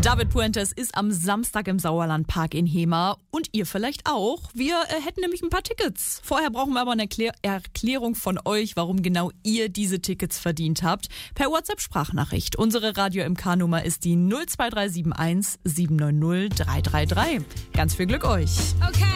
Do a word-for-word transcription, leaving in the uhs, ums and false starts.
David Puentes ist am Samstag im Sauerlandpark in Hemar und ihr vielleicht auch. Wir äh, hätten nämlich ein paar Tickets. Vorher brauchen wir aber eine Erklär- Erklärung von euch, warum genau ihr diese Tickets verdient habt. Per WhatsApp-Sprachnachricht. Unsere Radio-M K-Nummer ist die null zwei drei sieben eins sieben neun null drei drei drei. Ganz viel Glück euch. Okay.